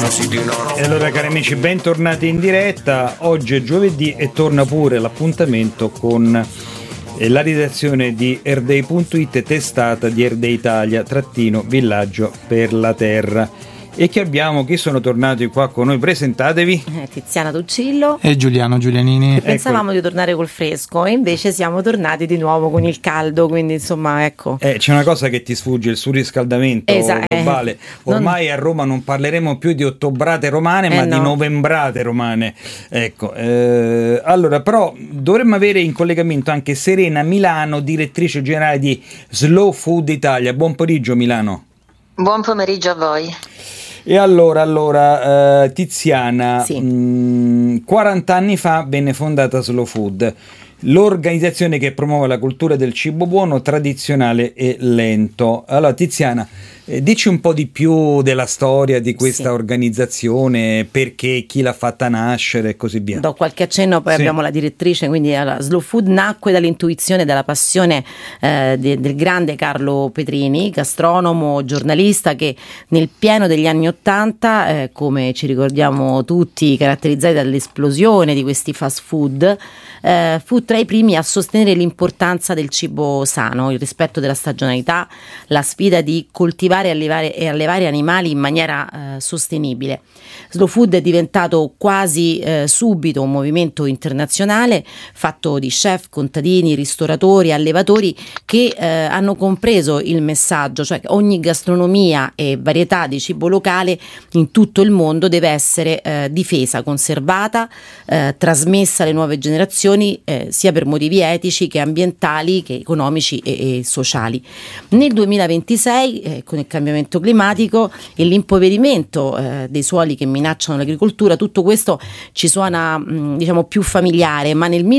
E allora, cari amici, bentornati in diretta. Oggi è giovedì e torna pure l'appuntamento con la redazione di Erdei.it, testata di Erdei Italia, _villaggio per la terra. E chi sono tornati qua con noi? Presentatevi. Tiziana Tuccillo e Giuliano Giulianini. Pensavamo di tornare col fresco e invece siamo tornati di nuovo con il caldo, quindi insomma ecco. C'è una cosa che ti sfugge, il surriscaldamento globale. Ormai a Roma non parleremo più di ottobrate romane, ma di novembrate romane. Ecco, allora però dovremmo avere in collegamento anche Serena Milano, direttrice generale di Slow Food Italia. Buon pomeriggio Milano. Buon pomeriggio a voi. E allora Tiziana, sì. 40 anni fa venne fondata Slow Food, l'organizzazione che promuove la cultura del cibo buono, tradizionale e lento. Allora Tiziana, dici un po' di più della storia di questa organizzazione, perché, chi l'ha fatta nascere e così via. Do qualche accenno, poi abbiamo la direttrice, quindi Slow Food nacque dall'intuizione, dalla passione del grande Carlo Petrini, gastronomo, giornalista, che nel pieno degli anni '80, come ci ricordiamo tutti, caratterizzati dall'esplosione di questi fast food, fu tra i primi a sostenere l'importanza del cibo sano, il rispetto della stagionalità, la sfida di coltivare e allevare animali in maniera sostenibile. Slow Food è diventato quasi subito un movimento internazionale fatto di chef, contadini, ristoratori, allevatori che hanno compreso il messaggio, cioè che ogni gastronomia e varietà di cibo locale in tutto il mondo deve essere difesa, conservata, trasmessa alle nuove generazioni, sia per motivi etici che ambientali che economici e sociali. Nel 2026, con il cambiamento climatico e l'impoverimento dei suoli che minacciano l'agricoltura, tutto questo ci suona più familiare, ma nel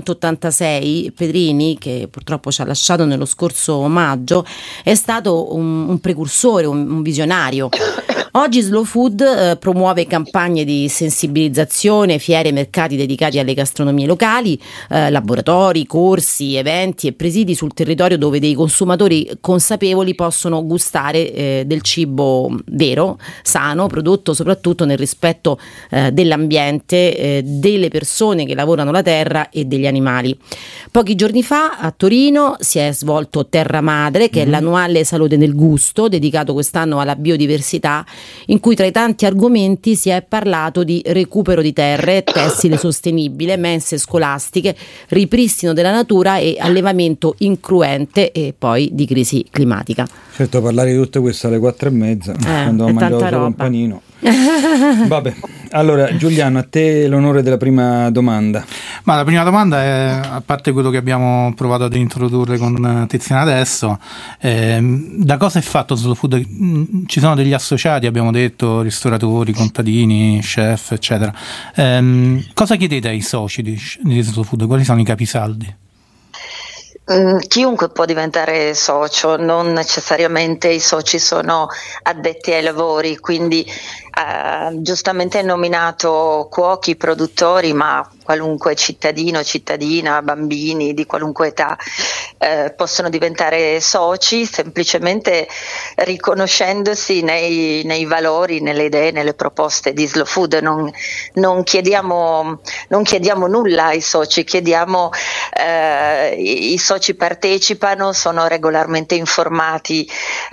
1986 Petrini, che purtroppo ci ha lasciato nello scorso maggio, è stato un precursore, un visionario. Oggi Slow Food promuove campagne di sensibilizzazione, fiere e mercati dedicati alle gastronomie locali, laboratori, corsi, eventi e presidi sul territorio dove dei consumatori consapevoli possono gustare del cibo vero, sano, prodotto soprattutto nel rispetto dell'ambiente, delle persone che lavorano la terra e degli animali. Pochi giorni fa a Torino si è svolto Terra Madre, che è l'annuale Salone del Gusto, dedicato quest'anno alla biodiversità, in cui tra i tanti argomenti si è parlato di recupero di terre, tessile sostenibile, mense scolastiche, ripristino della natura e allevamento incruente e poi di crisi climatica. Certo, parlare di tutto questo alle 4:30, quando ho mangiato solo un panino. Vabbè, allora Giuliano, a te l'onore della prima domanda. Ma la prima domanda è, a parte quello che abbiamo provato ad introdurre con Tiziana adesso, da cosa è fatto Slow Food? Ci sono degli associati, abbiamo detto, ristoratori, contadini, chef, eccetera. Cosa chiedete ai soci di Slow Food? Quali sono i capisaldi? Chiunque può diventare socio, non necessariamente i soci sono addetti ai lavori, quindi giustamente hai nominato cuochi, produttori, ma qualunque cittadino, cittadina, bambini di qualunque età possono diventare soci semplicemente riconoscendosi nei valori, nelle idee, nelle proposte di Slow Food. Non chiediamo nulla ai soci, chiediamo i soci partecipano, sono regolarmente informati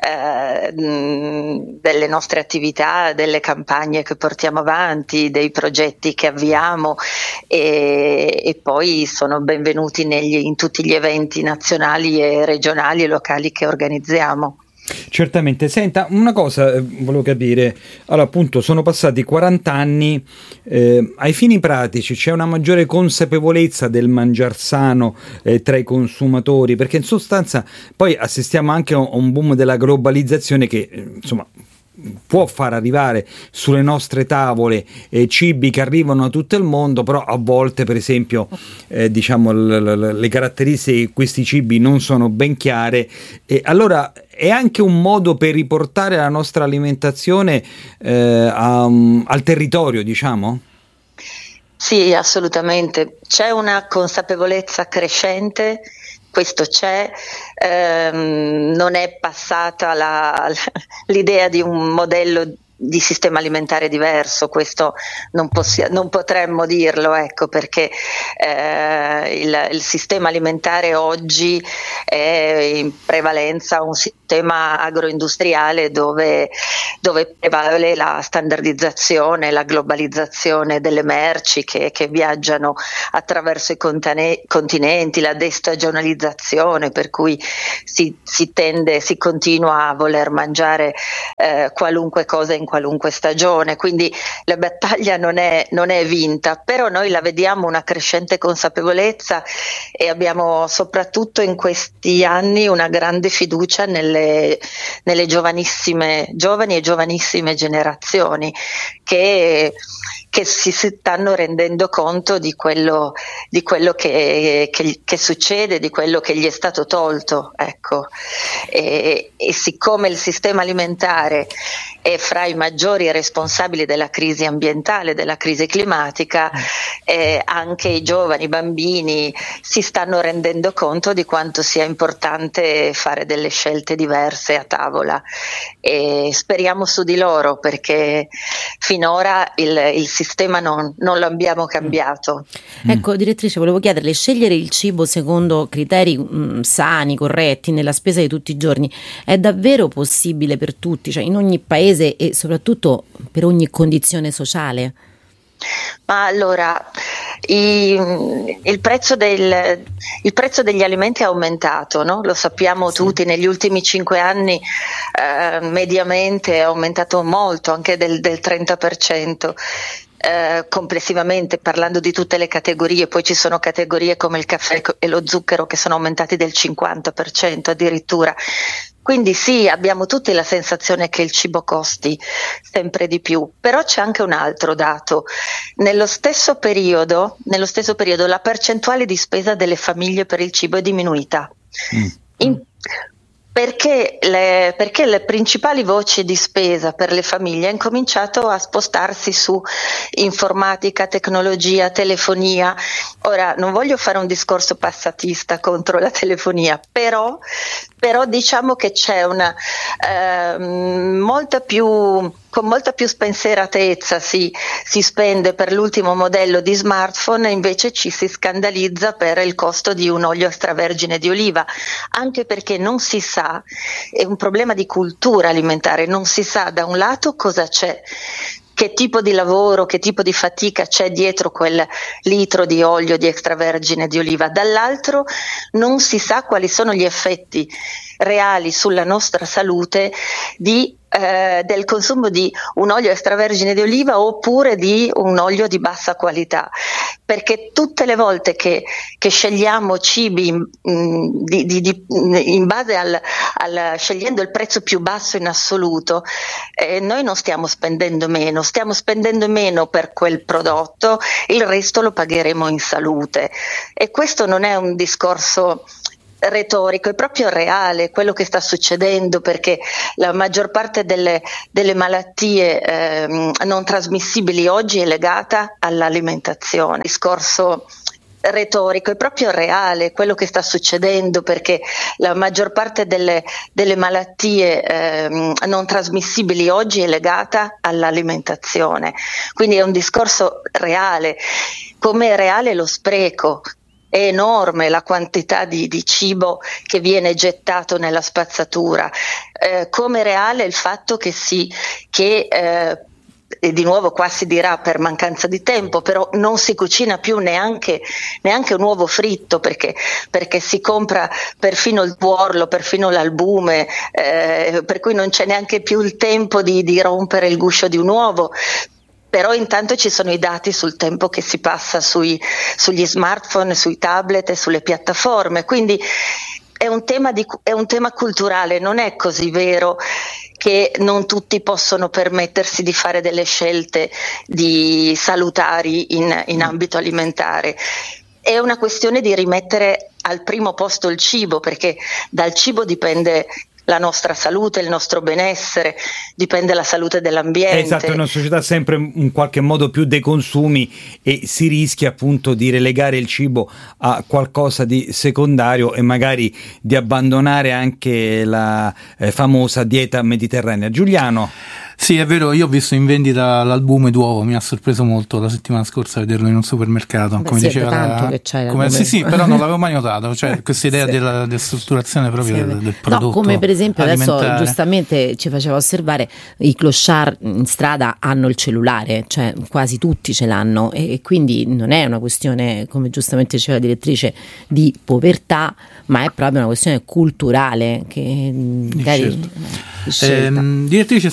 delle nostre attività, delle campagne che portiamo avanti, dei progetti che avviamo e poi sono benvenuti in tutti gli eventi nazionali e regionali e locali che organizziamo. Certamente. Senta, una cosa volevo capire. Allora, appunto, sono passati 40 anni, ai fini pratici c'è una maggiore consapevolezza del mangiar sano tra i consumatori, perché in sostanza poi assistiamo anche a un boom della globalizzazione che insomma può far arrivare sulle nostre tavole cibi che arrivano da tutto il mondo, però a volte, per esempio, le caratteristiche di questi cibi non sono ben chiare, e allora è anche un modo per riportare la nostra alimentazione al territorio, diciamo? Sì, assolutamente. C'è una consapevolezza crescente, questo c'è, non è passata l'idea di un modello di sistema alimentare diverso, questo non potremmo dirlo, ecco, perché il sistema alimentare oggi è in prevalenza un sistema agroindustriale dove prevale la standardizzazione, la globalizzazione delle merci che viaggiano attraverso i continenti, la destagionalizzazione, per cui si continua a voler mangiare qualunque cosa in qualunque stagione, quindi la battaglia non è vinta, però noi la vediamo una crescente consapevolezza e abbiamo soprattutto in questi anni una grande fiducia nelle giovani e giovanissime generazioni che si stanno rendendo conto di quello che succede, di quello che gli è stato tolto, ecco. E siccome il sistema alimentare è fra i maggiori responsabili della crisi ambientale, della crisi climatica, anche i giovani, i bambini si stanno rendendo conto di quanto sia importante fare delle scelte diverse a tavola, e speriamo su di loro, perché finora il sistema non lo abbiamo cambiato. Ecco, direttrice, volevo chiederle, scegliere il cibo secondo criteri sani, corretti, nella spesa di tutti i giorni, è davvero possibile per tutti, cioè in ogni paese e soprattutto per ogni condizione sociale? Ma allora, il prezzo degli alimenti è aumentato, no? Lo sappiamo tutti, negli ultimi 5 anni mediamente è aumentato molto, anche del 30%. Complessivamente, parlando di tutte le categorie, poi ci sono categorie come il caffè e lo zucchero che sono aumentati del 50% addirittura. Quindi sì, abbiamo tutti la sensazione che il cibo costi sempre di più, però c'è anche un altro dato. Nello stesso periodo la percentuale di spesa delle famiglie per il cibo è diminuita. Perché le principali voci di spesa per le famiglie hanno cominciato a spostarsi su informatica, tecnologia, telefonia. Ora, non voglio fare un discorso passatista contro la telefonia, però diciamo che c'è una con molta più spensieratezza si spende per l'ultimo modello di smartphone, invece ci si scandalizza per il costo di un olio extravergine di oliva, anche perché non si sa, è un problema di cultura alimentare, non si sa da un lato cosa c'è, che tipo di lavoro, che tipo di fatica c'è dietro quel litro di olio di extravergine di oliva, dall'altro non si sa quali sono gli effetti reali sulla nostra salute del consumo di un olio extravergine di oliva oppure di un olio di bassa qualità, perché tutte le volte che scegliamo cibi in base scegliendo il prezzo più basso in assoluto, noi non stiamo spendendo meno per quel prodotto, il resto lo pagheremo in salute, e questo non è un discorso retorico, è proprio reale quello che sta succedendo, perché la maggior parte delle malattie non trasmissibili oggi è legata all'alimentazione. Discorso retorico, è proprio reale quello che sta succedendo, perché la maggior parte delle malattie non trasmissibili oggi è legata all'alimentazione, quindi è un discorso reale, come è reale lo spreco. È enorme la quantità di cibo che viene gettato nella spazzatura, come reale il fatto che e di nuovo qua si dirà per mancanza di tempo, però non si cucina più neanche un uovo fritto, perché si compra perfino il tuorlo, perfino l'albume, per cui non c'è neanche più il tempo di rompere il guscio di un uovo. Però intanto ci sono i dati sul tempo che si passa sugli smartphone, sui tablet e sulle piattaforme, quindi è un tema culturale, non è così vero che non tutti possono permettersi di fare delle scelte salutari in ambito alimentare. È una questione di rimettere al primo posto il cibo, perché dal cibo dipende la nostra salute, il nostro benessere, dipende la salute dell'ambiente. Esatto, è una società sempre in qualche modo più dei consumi, e si rischia appunto di relegare il cibo a qualcosa di secondario e magari di abbandonare anche la famosa dieta mediterranea. Giuliano? Sì, è vero, io ho visto in vendita l'albume d'uovo, mi ha sorpreso molto la settimana scorsa vederlo in un supermercato. Beh, come sì, diceva tanto che c'è sì, però non l'avevo mai notato, cioè questa idea Sì. della strutturazione proprio del prodotto. No, come per esempio adesso alimentare. giustamente ci faceva osservare, i clochard in strada hanno il cellulare, cioè quasi tutti ce l'hanno, e quindi non è una questione, come giustamente diceva la direttrice, di povertà, ma è proprio una questione culturale che magari Certo. di scelta. Direttrice,